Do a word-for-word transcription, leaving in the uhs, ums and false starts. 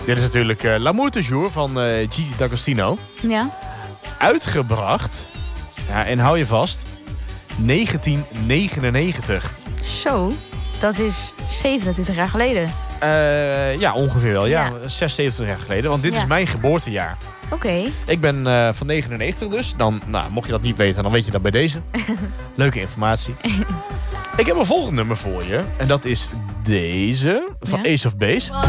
Dit is natuurlijk uh, L'amour toujours van uh, Gigi D'Agostino. Ja. Uitgebracht, ja, en hou je vast, negentien negenennegentig. Zo, dat is zevenentwintig jaar geleden. Uh, ja, ongeveer wel. Ja, Ja. zesenzeventig jaar geleden. Want dit Ja. is mijn geboortejaar. Oké. Okay. Ik ben uh, van negenennegentig dus. Dan, nou, mocht je dat niet weten, dan weet je dat bij deze. Leuke informatie. Ik heb een volgend nummer voor je. En dat is deze, van Ja. Ace of Base.